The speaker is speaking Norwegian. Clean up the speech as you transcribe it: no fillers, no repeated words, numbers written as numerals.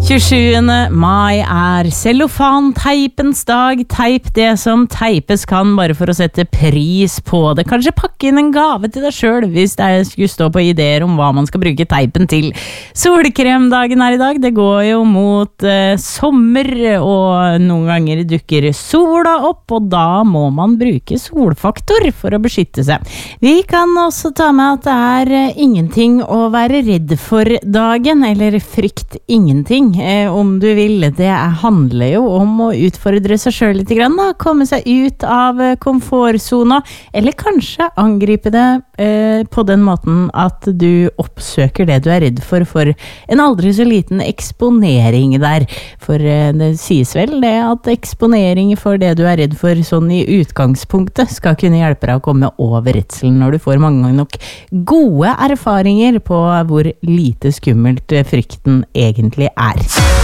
27. mai cellofanteipens dag. Teip det som teipes kan, bare for å sette pris på det. Kanskje pakke inn en gave til deg selv, hvis det skulle stå på ideer om hva man skal bruke teipen til. Solkremdagen i dag, det går jo mot sommer, og noen ganger dukker sola opp, og da må man bruke solfaktor for å beskytte seg. Vi kan også ta med at det ingenting å være redd for dagen, eller frykt ingenting. Om du vil, det handler jo om å utfordre seg selv litt grann, da. Komme seg ut av komfortzona, eller kanskje angripe det på den måten at du oppsøker det du redd for en aldri så liten eksponering der. For det sies vel det at eksponering for det du redd for sånn i utgangspunktet skal kunne hjelpe deg å komme over redselen når du får mange nok gode erfaringer på hvor lite skummelt frykten egentlig